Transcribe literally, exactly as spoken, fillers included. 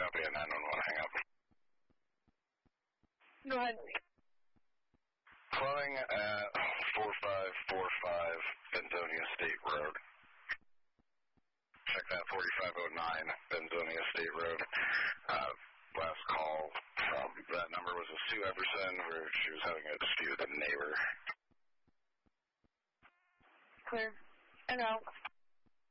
Copy, nine one one, hang up. Go ahead. Calling at four five four five Benzonia State Road. Check that forty-five oh nine Benzonia State Road. Uh, last call from that number was a Sue Everson where she was having a dispute with a neighbor. Clear. And out.